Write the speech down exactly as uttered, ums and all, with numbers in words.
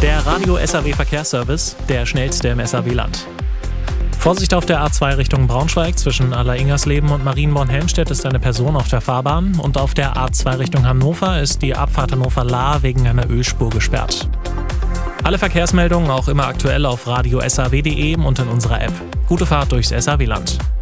Der Radio S A W Verkehrsservice, der schnellste im S A W-Land. Vorsicht auf der A zwei Richtung Braunschweig, zwischen Allersingersleben und Marienborn-Helmstedt ist eine Person auf der Fahrbahn und auf der A zwei Richtung Hannover ist die Abfahrt Hannover-Lahr wegen einer Ölspur gesperrt. Alle Verkehrsmeldungen auch immer aktuell auf radio s a w punkt d e und in unserer App. Gute Fahrt durchs S A W-Land.